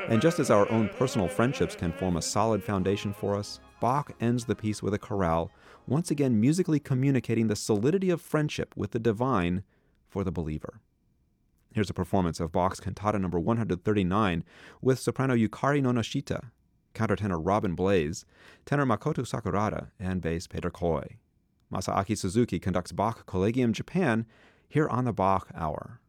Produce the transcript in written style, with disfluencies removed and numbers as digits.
And just as our own personal friendships can form a solid foundation for us, Bach ends the piece with a chorale, once again musically communicating the solidity of friendship with the divine for the believer. Here's a performance of Bach's Cantata No. 139 with soprano Yukari Nonoshita, countertenor Robin Blaze, tenor Makoto Sakurada, and bass Peter Koi. Masaaki Suzuki conducts Bach Collegium Japan here on the Bach Hour.